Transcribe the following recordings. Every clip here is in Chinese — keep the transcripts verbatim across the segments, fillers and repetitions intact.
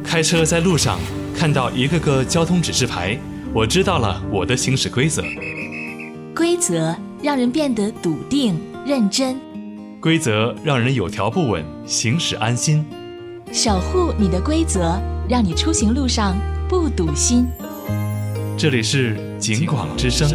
开车在路上看到一个个交通指示牌，我知道了我的行驶规则。 规则让人变得笃定认真， 规则让人有条不紊，行驶安心。 守护你的规则，让你出行路上不堵心。 这里是警广之声。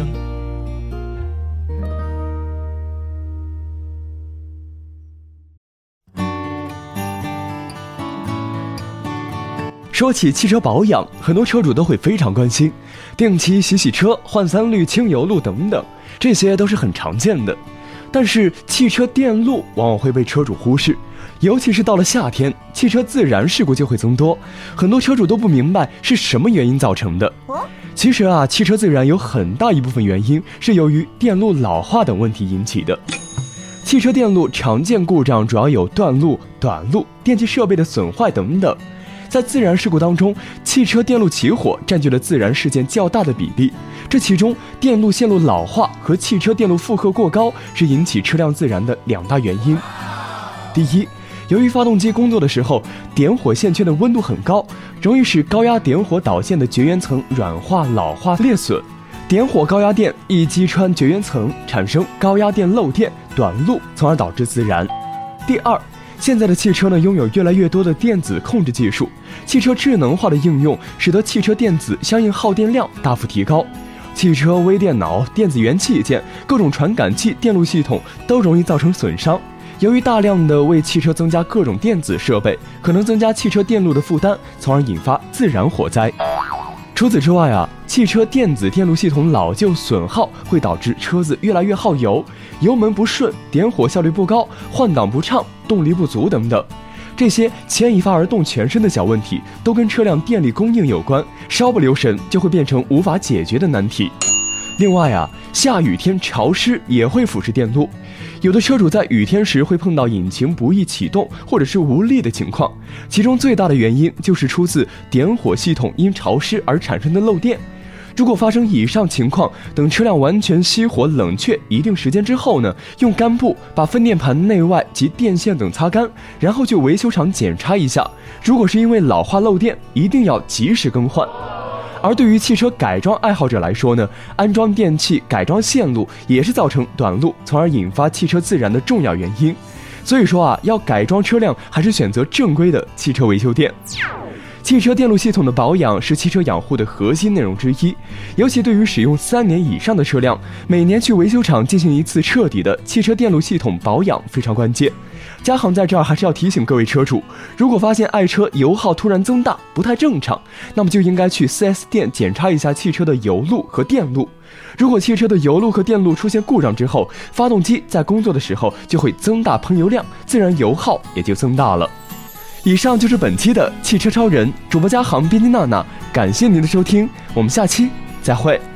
说起汽车保养，很多车主都会非常关心，定期洗洗车、换三滤、清油路等等，这些都是很常见的。但是汽车电路往往会被车主忽视，尤其是到了夏天，汽车自燃事故就会增多，很多车主都不明白是什么原因造成的。其实啊，汽车自燃有很大一部分原因是由于电路老化等问题引起的。汽车电路常见故障主要有断路、短路、电气设备的损坏等等。在自燃事故当中，汽车电路起火占据了自燃事件较大的比例，这其中电路线路老化和汽车电路负荷过高是引起车辆自燃的两大原因。第一，由于发动机工作的时候，点火线圈的温度很高，容易使高压点火导线的绝缘层软化、老化、裂损，点火高压电易击穿绝缘层，产生高压电漏电、短路，从而导致自燃。第二，现在的汽车呢，拥有越来越多的电子控制技术，汽车智能化的应用使得汽车电子相应耗电量大幅提高，汽车微电脑、电子元器件、各种传感器、电路系统都容易造成损伤。由于大量的为汽车增加各种电子设备，可能增加汽车电路的负担，从而引发自燃火灾。除此之外啊，汽车电子电路系统老旧损耗会导致车子越来越耗油，油门不顺，点火效率不高，换挡不畅，动力不足等等。这些牵一发而动全身的小问题都跟车辆电力供应有关，稍不留神就会变成无法解决的难题。另外啊，下雨天潮湿也会腐蚀电路，有的车主在雨天时会碰到引擎不易启动或者是无力的情况，其中最大的原因就是出自点火系统因潮湿而产生的漏电。如果发生以上情况，等车辆完全熄火冷却一定时间之后呢，用干布把分电盘内外及电线等擦干，然后去维修厂检查一下，如果是因为老化漏电，一定要及时更换。而对于汽车改装爱好者来说呢，安装电器、改装线路也是造成短路，从而引发汽车自燃的重要原因。所以说啊，要改装车辆还是选择正规的汽车维修店。汽车电路系统的保养是汽车养护的核心内容之一，尤其对于使用三年以上的车辆，每年去维修厂进行一次彻底的汽车电路系统保养非常关键。嘉行在这儿还是要提醒各位车主，如果发现爱车油耗突然增大不太正常，那么就应该去 四 S 店检查一下汽车的油路和电路。如果汽车的油路和电路出现故障之后，发动机在工作的时候就会增大喷油量，自然油耗也就增大了。以上就是本期的汽车超人，主播嘉行、编辑娜娜，感谢您的收听，我们下期再会。